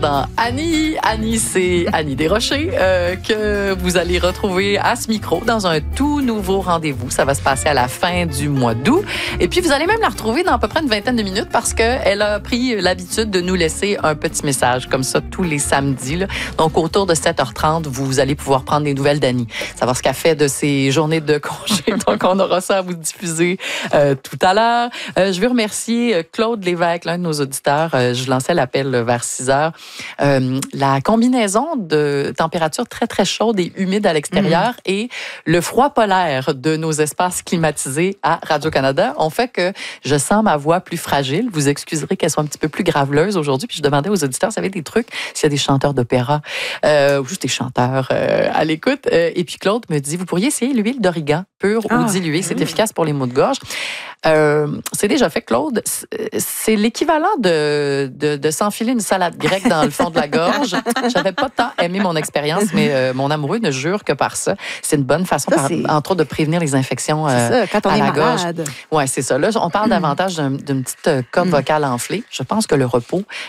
Dans Annie. Annie, c'est Annie Desrochers que vous allez retrouver à ce micro dans un tout nouveau rendez-vous. Ça va se passer à la fin du mois d'août. Et puis, vous allez même la retrouver dans à peu près une vingtaine de minutes parce qu'elle a pris l'habitude de nous laisser un petit message comme ça tous les samedis. Là. Donc, autour de 7h30, vous allez pouvoir prendre des nouvelles d'Annie, savoir ce qu'elle fait de ses journées de congé. Donc, on aura ça à vous diffuser tout à l'heure. Je veux remercier Claude Lévesque, l'un de nos auditeurs. Je lançais l'appel vers 6h. La combinaison de températures très, très chaudes et humides à l'extérieur et le froid polaire de nos espaces climatisés à Radio-Canada ont fait que je sens ma voix plus fragile. Vous excuserez qu'elle soit un petit peu plus graveleuse aujourd'hui. Puis je demandais aux auditeurs s'il y avait des trucs, s'il y a des chanteurs d'opéra ou juste des chanteurs à l'écoute. Et puis Claude me dit, vous pourriez essayer l'huile d'origan pure ou diluée. C'est efficace pour les maux de gorge. C'est déjà fait, Claude. C'est l'équivalent de s'enfiler une salade grecque dans le fond de la gorge. J'avais pas tant aimé mon expérience, mais mon amoureux ne jure que par ça. C'est une bonne façon, entre autres, de prévenir les infections quand on à est la gorge. malade. Oui, c'est ça. Là, on parle davantage d'une petite corde vocale enflée. Je pense que le repos